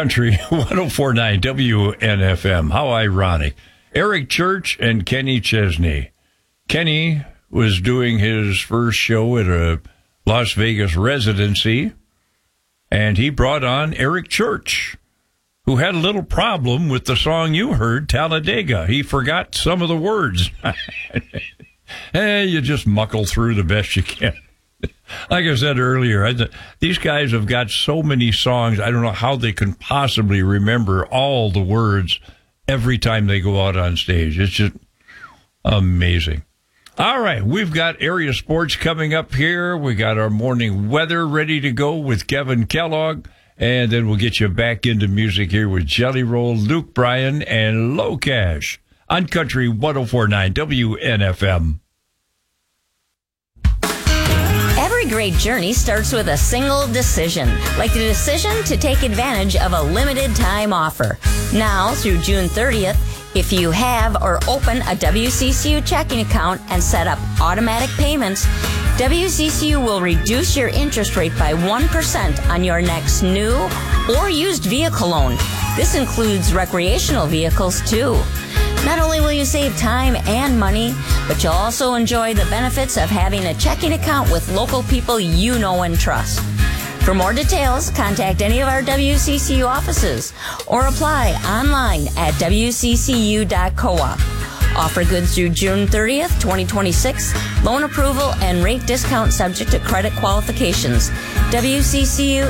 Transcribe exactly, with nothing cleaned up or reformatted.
Country one oh four point nine W N F M. How ironic. Eric Church and Kenny Chesney. Kenny was doing his first show at a Las Vegas residency, and he brought on Eric Church, who had a little problem with the song you heard, Talladega. He forgot some of the words. Hey, you just muckle through the best you can. Like I said earlier, I th- these guys have got so many songs, I don't know how they can possibly remember all the words every time they go out on stage. It's just amazing. All right, we've got area sports coming up here. We got our morning weather ready to go with Kevin Kellogg, and then we'll get you back into music here with Jelly Roll, Luke Bryan, and Low Cash on Country one oh four point nine W N F M. Every great journey starts with a single decision, like the decision to take advantage of a limited time offer. Now, through June thirtieth, if you have or open a W C C U checking account and set up automatic payments, W C C U will reduce your interest rate by one percent on your next new or used vehicle loan. This includes recreational vehicles, too. Not only will you save time and money, but you'll also enjoy the benefits of having a checking account with local people you know and trust. For more details, contact any of our W C C U offices or apply online at W C C U dot coop. Offer good through June thirtieth, twenty twenty-six. Loan approval and rate discount subject to credit qualifications. W C C U